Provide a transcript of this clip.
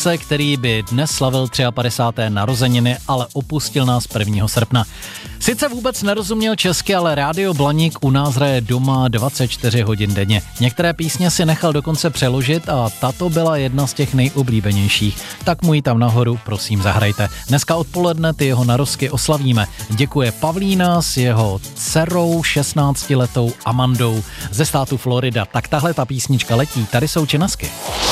který by dnes slavil 53. narozeniny, ale opustil nás 1. srpna. Sice vůbec nerozuměl česky, ale Rádio Blaník u nás hraje doma 24 hodin denně. Některé písně si nechal dokonce přeložit a tato byla jedna z těch nejoblíbenějších. Tak mu ji tam nahoru prosím zahrajte. Dneska odpoledne ty jeho narozky oslavíme. Děkuje Pavlína s jeho dcerou 16letou Amandou ze státu Florida. Tak tahle ta písnička letí. Tady jsou Činasky.